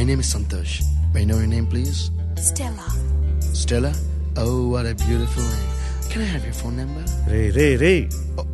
My name is Santosh. May I know your name, please? Stella. Stella? Oh, what a beautiful name. Can I have your phone number? Ray. Oh,